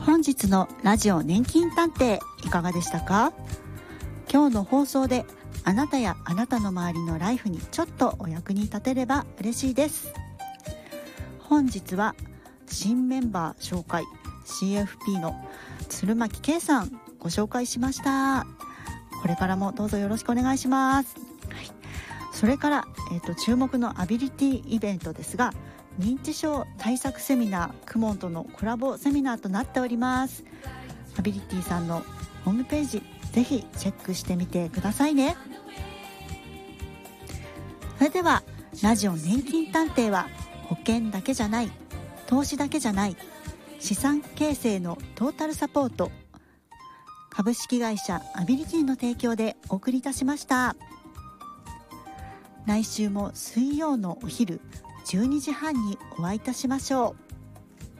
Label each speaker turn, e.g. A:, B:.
A: 本日のラジオ年金探偵いかがでしたか？今日の放送であなたやあなたの周りのライフにちょっとお役に立てれば嬉しいです。本日は新メンバー紹介 CFP の鶴巻圭さんご紹介しました。これからもどうぞよろしくお願いします。それから、注目のアビリティイベントですが、認知症対策セミナークモンとのコラボセミナーとなっております。アビリティさんのホームページぜひチェックしてみてくださいね。それではラジオ年金探偵は保険だけじゃない、投資だけじゃない、資産形成のトータルサポート、株式会社アビリティの提供でお送りいたしました。来週も水曜のお昼12時半にお会いいたしましょう。